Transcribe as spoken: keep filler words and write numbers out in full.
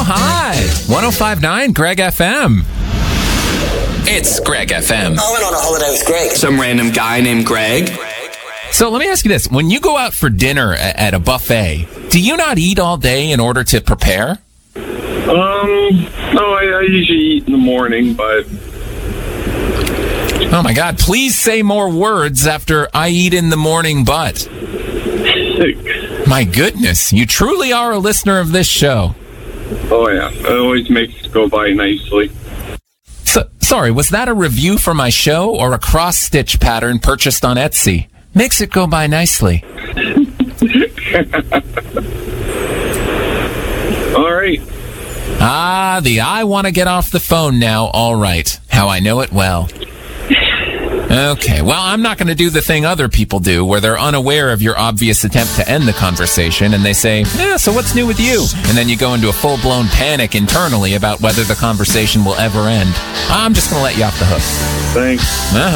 hi. one oh five point nine Greg F M. It's Greg F M. I went on a holiday with Greg. Some random guy named Greg. So let me ask you this. When you go out for dinner at a buffet, do you not eat all day in order to prepare? Um, no, I, I usually eat in the morning, but... Oh, my God. Please say more words after I eat in the morning, but... My goodness. You truly are a listener of this show. Oh, yeah. It always makes it go by nicely. So, sorry, was that a review for my show or a cross-stitch pattern purchased on Etsy? Makes it go by nicely. All right. Ah, the I want to get off the phone now, all right. How I know it well. Okay, well, I'm not going to do the thing other people do, where they're unaware of your obvious attempt to end the conversation, and they say, yeah, so what's new with you? And then you go into a full-blown panic internally about whether the conversation will ever end. I'm just going to let you off the hook. Thanks. Uh-huh.